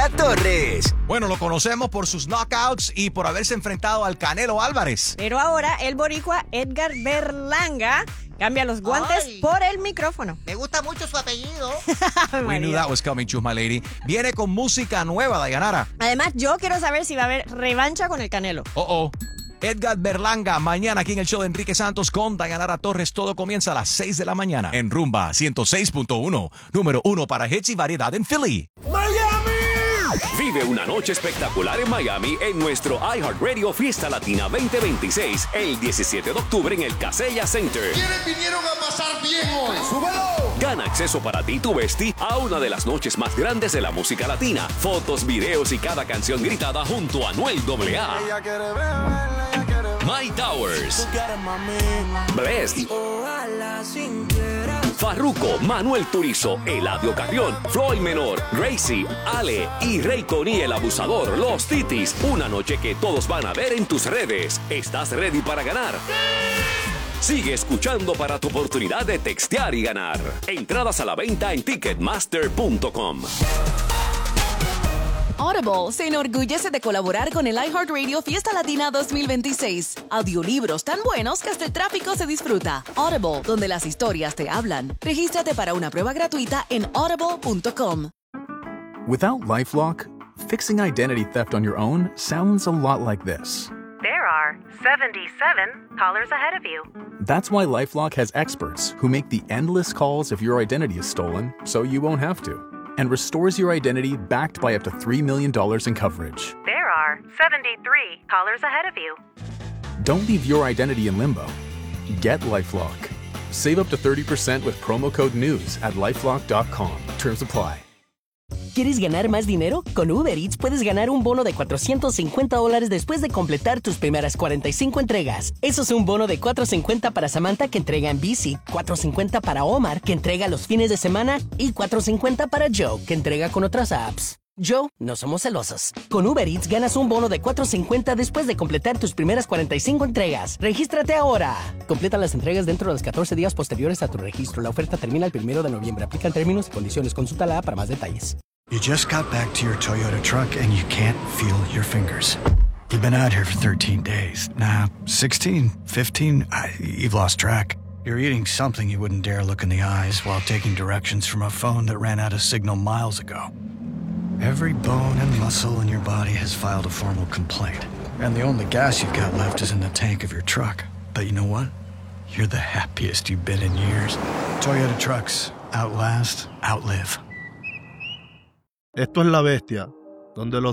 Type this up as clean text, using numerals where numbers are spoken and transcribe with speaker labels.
Speaker 1: Dayanara Torres.
Speaker 2: Bueno, lo conocemos por sus knockouts y por haberse enfrentado al Canelo Álvarez.
Speaker 3: Pero ahora el boricua Edgar Berlanga cambia los guantes por el micrófono.
Speaker 4: Me gusta mucho su apellido.
Speaker 2: We knew that was coming, Chus, my lady. Viene con música nueva, Dayanara.
Speaker 3: Además, yo quiero saber si va a haber revancha con el Canelo.
Speaker 2: Edgar Berlanga, mañana aquí en el show de Enrique Santos con Dayanara Torres. Todo comienza a las 6 de la mañana en Rumba 106.1, número 1 para hits y variedad en Philly.
Speaker 5: Vive una noche espectacular en Miami en nuestro iHeartRadio Fiesta Latina 2026 el 17 de octubre en el Kaseya Center.
Speaker 6: ¿Quiénes vinieron a pasar bien hoy? ¡Súbelo!
Speaker 5: Gana acceso para ti y tu bestie a una de las noches más grandes de la música latina. Fotos, videos y cada canción gritada junto a Anuel AA.
Speaker 6: Ella quiere beber, ella quiere beber.
Speaker 5: My Towers,
Speaker 6: Tú quieres, mami.
Speaker 5: Blessed,
Speaker 6: Ojalá sintiera.
Speaker 5: Farruko, Manuel Turizo, Eladio Carrión, Floyd Menor, Gracie, Ale y Raycon y el Abusador, Los Titis. Una noche que todos van a ver en tus redes. ¿Estás ready para ganar? Sigue escuchando para tu oportunidad de textear y ganar. Entradas a la venta en Ticketmaster.com.
Speaker 7: Audible se enorgullece de colaborar con el iHeartRadio Fiesta Latina 2026. Audiolibros tan buenos que hasta el tráfico se disfruta. Audible, donde las historias te hablan. Regístrate para una prueba gratuita en audible.com.
Speaker 8: Without LifeLock, fixing identity theft on your own sounds a lot like this.
Speaker 9: There are 77 callers ahead of you.
Speaker 8: That's why LifeLock has experts who make the endless calls if your identity is stolen, so you won't have to, and restores your identity backed by up to $3 million in coverage.
Speaker 9: There are 73 callers ahead of you.
Speaker 8: Don't leave your identity in limbo. Get LifeLock. Save up to 30% with promo code NEWS at LifeLock.com. Terms apply.
Speaker 10: ¿Quieres ganar más dinero? Con Uber Eats puedes ganar un bono de $450 después de completar tus primeras 45 entregas. Eso es un bono de $450 para Samantha, que entrega en bici, $450 para Omar, que entrega los fines de semana, y $450 para Joe, que entrega con otras apps. Joe, no somos celosos. Con Uber Eats ganas un bono de $450 después de completar tus primeras 45 entregas. ¡Regístrate ahora! Completa las entregas dentro de los 14 días posteriores a tu registro. La oferta termina el 1 de noviembre. Aplican términos y condiciones. Consulta la app para más detalles.
Speaker 11: You just got back to your Toyota truck and you can't feel your fingers. You've been out here for 13 days. Nah, 16, 15, you've lost track. You're eating something you wouldn't dare look in the eyes while taking directions from a phone that ran out of signal miles ago. Every bone and muscle in your body has filed a formal complaint. And the only gas you've got left is in the tank of your truck. But you know what? You're the happiest you've been in years. Toyota trucks. Outlast, outlive.
Speaker 12: Esto es La Bestia, donde los